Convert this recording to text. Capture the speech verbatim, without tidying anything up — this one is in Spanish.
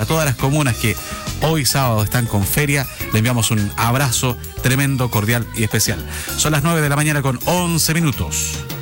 para todas las comunas que hoy sábado están con feria, le enviamos un abrazo tremendo, cordial y especial. Son las nueve de la mañana con once minutos.